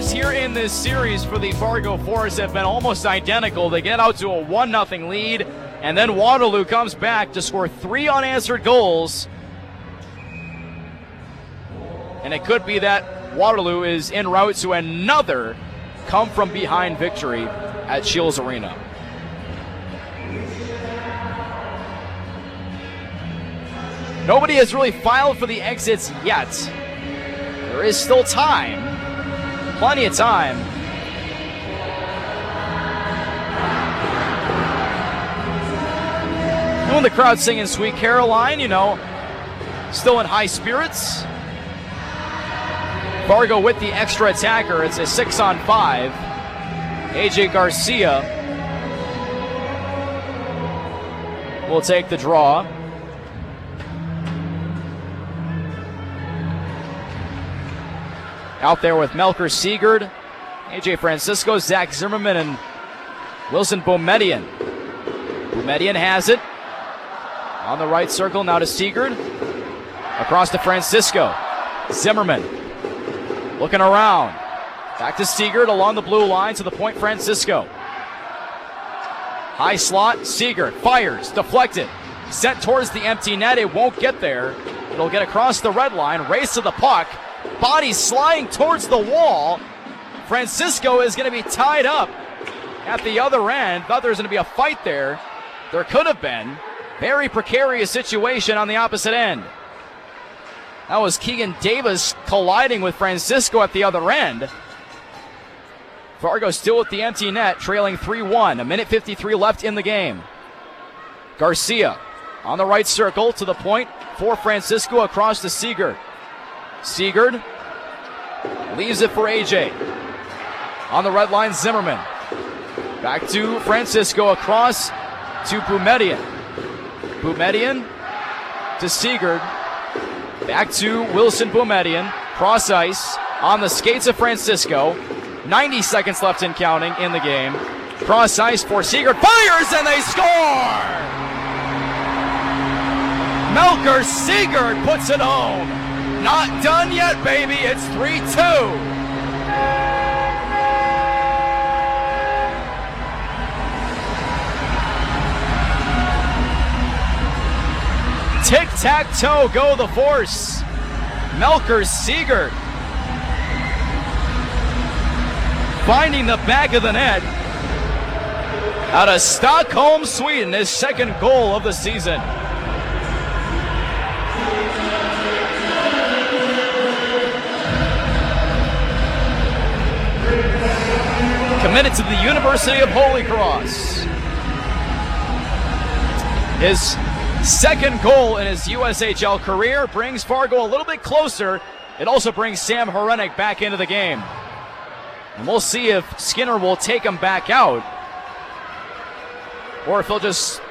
plays here in this series for the Fargo Force have been almost identical. They get out to a 1-0 lead, and then Waterloo comes back to score 3 unanswered goals. And it could be that Waterloo is en route to another come-from-behind victory at Shields Arena. Nobody has really filed for the exits yet. There is still time. Plenty of time. And when the crowd's singing Sweet Caroline, you know, still in high spirits. Fargo with the extra attacker. It's a 6-on-5. AJ Garcia will take the draw. Out there with Melker Sigurd, AJ Francisco, Zach Zimmerman, and Wilson Boumediene. Boumediene has it. On the right circle, now to Sigurd. Across to Francisco. Zimmerman looking around. Back to Sigurd along the blue line to the point, Francisco. High slot, Sigurd fires, deflected. Sent towards the empty net, it won't get there. It'll get across the red line, race to the puck. Body sliding towards the wall. Francisco is going to be tied up at the other end. Thought there was going to be a fight there. There could have been. Very precarious situation on the opposite end. That was Keegan Davis colliding with Francisco at the other end. Fargo still at the empty net, trailing 3-1. 1:53 left in the game. Garcia on the right circle to the point for Francisco, across to Sigurd. Sigurd leaves it for AJ. On the red line, Zimmerman. Back to Francisco, across to Boumediene. Boumediene to Sigurd. Back to Wilson Boumediene. Cross ice on the skates of Francisco. 90 seconds left and counting in the game. Cross ice for Sigurd. Fires and they score! Melker Sigurd puts it home. Not done yet, baby. It's 3-2. Tic-tac-toe, go the Force. Melker Sigurd finding the back of the net out of Stockholm, Sweden. His second goal of the season. Committed to the University of Holy Cross. His second goal in his USHL career brings Fargo a little bit closer. It also brings Sam Hrenek back into the game. And we'll see if Skinner will take him back out, or if he'll just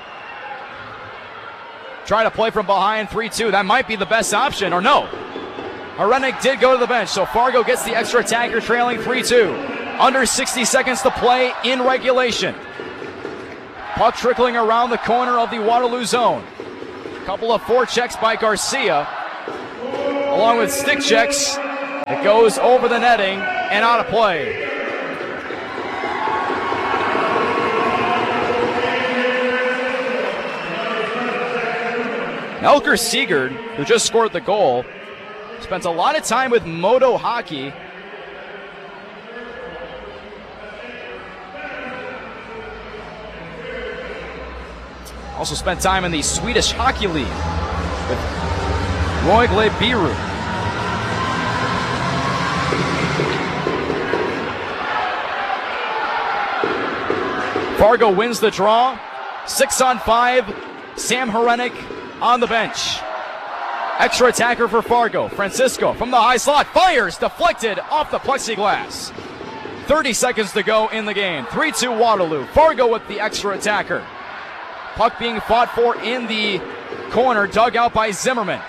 try to play from behind. 3-2. That might be the best option, or no. Hrenek did go to the bench, so Fargo gets the extra attacker, trailing 3-2. Under 60 seconds to play in regulation. Puck trickling around the corner of the Waterloo zone. A couple of forechecks by Garcia, along with stick checks. It goes over the netting and out of play. Melker Sigurd, who just scored the goal, spends a lot of time with Modo Hockey. Also spent time in the Swedish Hockey League with Rögle Biru. Fargo wins the draw. 6-on-5. Sam Hrenek on the bench. Extra attacker for Fargo. Francisco from the high slot. Fires. Deflected off the plexiglass. 30 seconds to go in the game. 3-2 Waterloo. Fargo with the extra attacker. Puck being fought for in the corner, dug out by Zimmerman.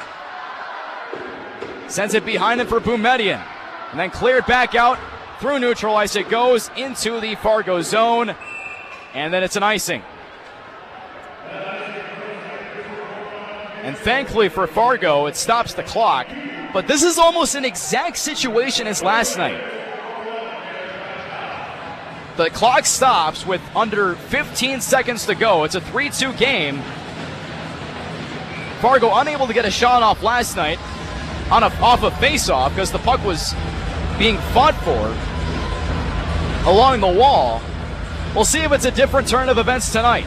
Sends it behind him for Boumediene. And then cleared back out through neutral ice. It goes into the Fargo zone. And then it's an icing. And thankfully for Fargo, it stops the clock. But this is almost an exact situation as last night. The clock stops with under 15 seconds to go. It's a 3-2 game. Fargo unable to get a shot off last night off a face-off because the puck was being fought for along the wall. We'll see if it's a different turn of events tonight.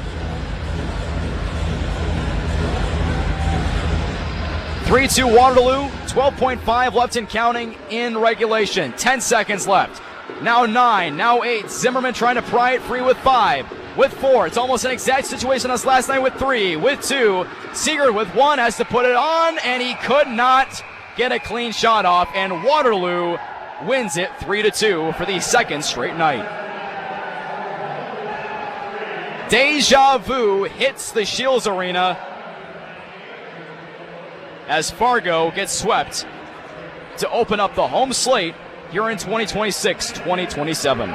3-2 Waterloo, 12.5 left and counting in regulation. 10 seconds left. Now 9, now 8. Zimmerman trying to pry it free with 5, with 4. It's almost an exact situation as last night with 3, with 2. Seegert with 1 has to put it on, and he could not get a clean shot off, and Waterloo wins it 3-2 for the second straight night. Deja vu hits the Shields Arena as Fargo gets swept to open up the home slate here in 2026-2027.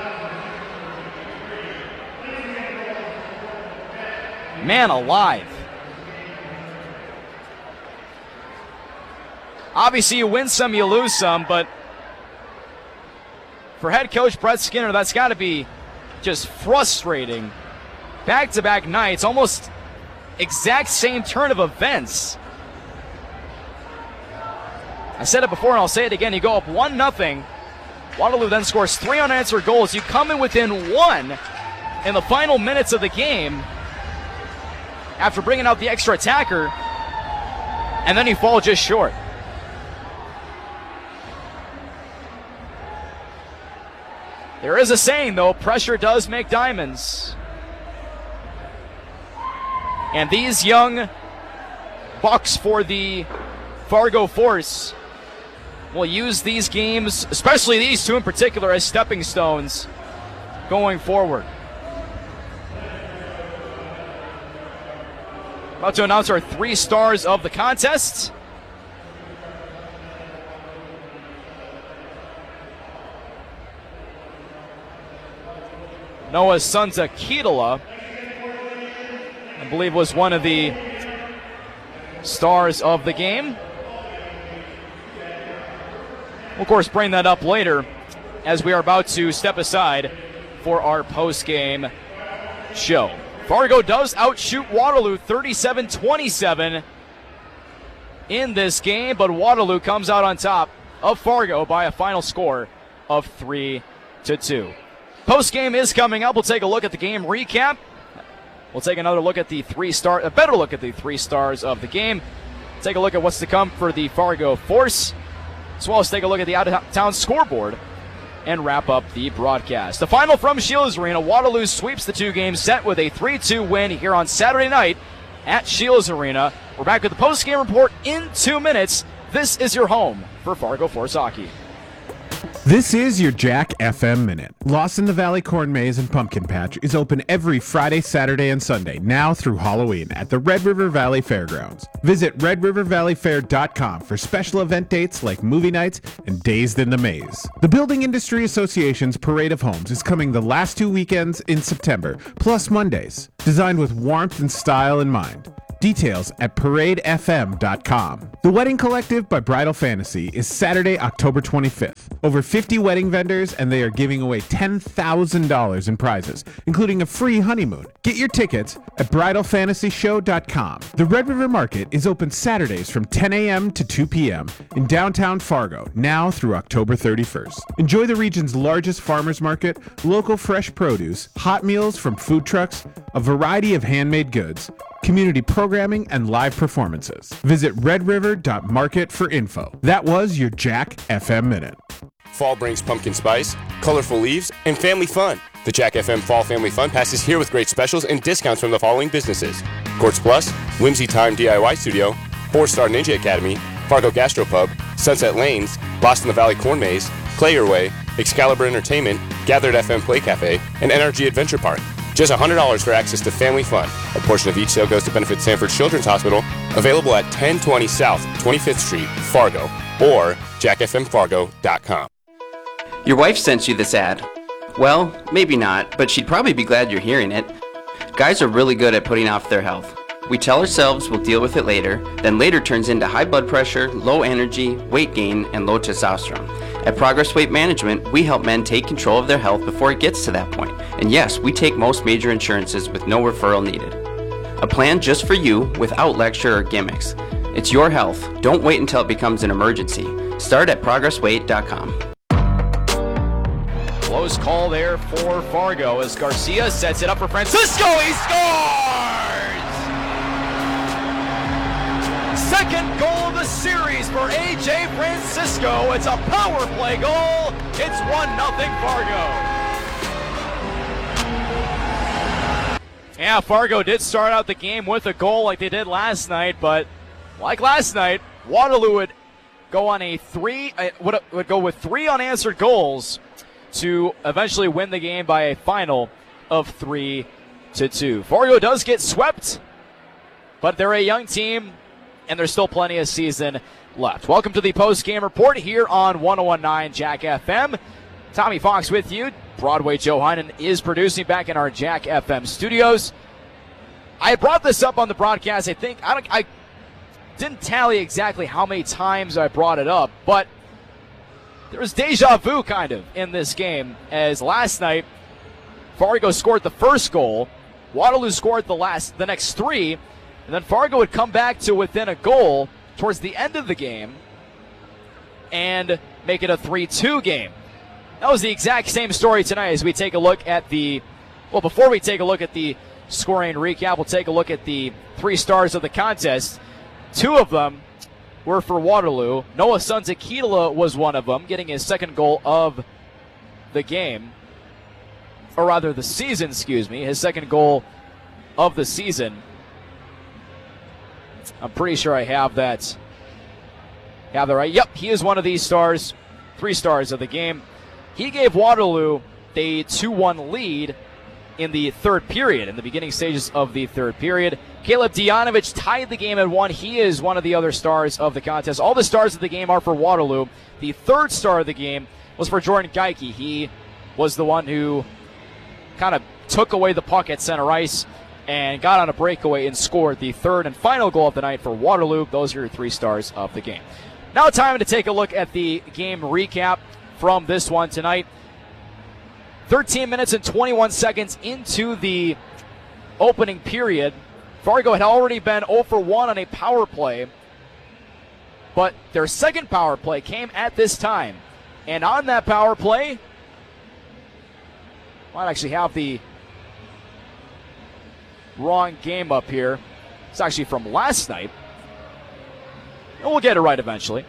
Man alive. Obviously, you win some, you lose some, but for head coach Brett Skinner, that's got to be just frustrating. Back-to-back nights, almost exact same turn of events. I said it before and I'll say it again. You go up 1-0. Waterloo then scores 3 unanswered goals. You come in within 1 in the final minutes of the game after bringing out the extra attacker, and then you fall just short. There is a saying, though, pressure does make diamonds. And these young bucks for the Fargo Force will use these games, especially these two in particular, as stepping stones going forward. About to announce our 3 stars of the contest. Noah Sunza Keetola, I believe, was one of the stars of the game. We'll, of course, bring that up later as we are about to step aside for our post-game show. Fargo does outshoot Waterloo 37-27 in this game, but Waterloo comes out on top of Fargo by a final score of 3-2. Post-game is coming up. We'll take a look at the game recap. We'll take another look at a better look at the 3 stars of the game. Take a look at what's to come for the Fargo Force, as well as take a look at the out-of-town scoreboard and wrap up the broadcast. The final from Shields Arena, Waterloo sweeps the 2-game set with a 3-2 win here on Saturday night at Shields Arena. We're back with the post-game report in 2 minutes. This is your home for Fargo Force Hockey. This is your Jack FM Minute. Lost in the Valley Corn Maze and Pumpkin Patch is open every Friday, Saturday, and Sunday, now through Halloween, at the Red River Valley Fairgrounds. Visit redrivervalleyfair.com for special event dates like movie nights and Dazed in the Maze. The Building Industry Association's Parade of Homes is coming the last 2 weekends in September, plus Mondays, designed with warmth and style in mind. Details at paradefm.com. The Wedding Collective by Bridal Fantasy is Saturday, October 25th. Over 50 wedding vendors, and they are giving away $10,000 in prizes, including a free honeymoon. Get your tickets at bridalfantasyshow.com. The Red River Market is open Saturdays from 10 a.m. to 2 p.m. in downtown Fargo, now through October 31st. Enjoy the region's largest farmers market, local fresh produce, hot meals from food trucks, a variety of handmade goods, community programming, and live performances. Visit redriver.market for info. That was your Jack FM Minute. Fall brings pumpkin spice, colorful leaves, and family fun. The Jack FM Fall Family Fun Pass is here with great specials and discounts from the following businesses: Quartz Plus, Whimsy Time DIY Studio, 4-Star Ninja Academy, Fargo Gastropub, Sunset Lanes, Lost in the Valley Corn Maze, Play Your Way, Excalibur Entertainment, Gathered FM Play Cafe, and NRG Adventure Park. Just $100 for access to family fun. A portion of each sale goes to benefit Sanford Children's Hospital, available at 1020 South 25th Street, Fargo, or jackfmfargo.com. Your wife sent you this ad. Well, maybe not, but she'd probably be glad you're hearing it. Guys are really good at putting off their health. We tell ourselves we'll deal with it later, then later turns into high blood pressure, low energy, weight gain, and low testosterone. At Progress Weight Management, we help men take control of their health before it gets to that point. And yes, we take most major insurances with no referral needed. A plan just for you without lecture or gimmicks. It's your health. Don't wait until it becomes an emergency. Start at progressweight.com. Close call there for Fargo as Garcia sets it up for Francisco. He scores! Second goal of the series for A.J. Francisco. It's a power play goal. It's 1-0 Fargo. Yeah, Fargo did start out the game with a goal like they did last night, but like last night, Waterloo would go on would go with 3 unanswered goals to eventually win the game by a final of 3-2. Fargo does get swept, but they're a young team, and there's still plenty of season left. Welcome to the post-game report here on 101.9 Jack FM. Tommy Fox with you. Broadway Joe Heinen is producing back in our Jack FM studios. I brought this up on the broadcast. I didn't tally exactly how many times I brought it up, but there was deja vu kind of in this game, as last night Fargo scored the first goal, Waterloo scored the next 3, and then Fargo would come back to within a goal towards the end of the game and make it a 3-2 game. That was the exact same story tonight as we take a look at before we take a look at the scoring recap, we'll take a look at the 3 stars of the contest. 2 of them were for Waterloo. Noah Sunzakitala was one of them, getting his second goal of the game. Or rather, the season, his second goal of the season. I'm pretty sure I have that right. Yep, he is one of these stars, 3 stars of the game. He gave Waterloo a 2-1 lead in the third period, in the beginning stages of the third period. Caleb Dianovich tied the game at 1. He is one of the other stars of the contest. All the stars of the game are for Waterloo. The third star of the game was for Jordan Geike. He was the one who kind of took away the puck at center ice and got on a breakaway and scored the third and final goal of the night for Waterloo. Those are your 3 stars of the game. Now time to take a look at the game recap from this one tonight. 13 minutes and 21 seconds into the opening period. Fargo had already been 0 for 1 on a power play, but their second power play came at this time. And on that power play, might actually have the wrong game up here. It's actually from last night. And we'll get it right eventually.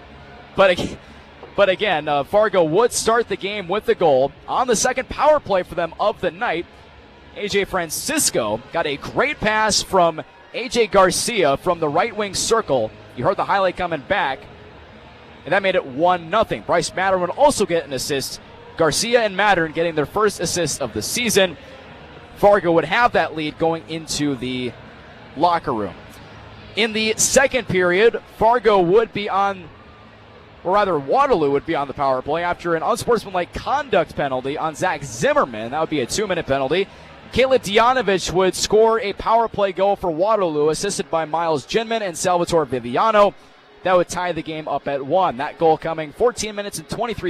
But again, Fargo would start the game with the goal. On the second power play for them of the night, A.J. Francisco got a great pass from A.J. Garcia from the right wing circle. You heard the highlight coming back, and that made it 1-0. Bryce Mattern would also get an assist. Garcia and Mattern getting their first assist of the season. Fargo would have that lead going into the locker room. In the second period, Waterloo would be on the power play after an unsportsmanlike conduct penalty on Zach Zimmerman. That would be a 2-minute penalty. Caleb Dianovich would score a power play goal for Waterloo, assisted by Miles Ginman and Salvatore Viviano. That would tie the game up at 1. That goal coming 14 minutes and 23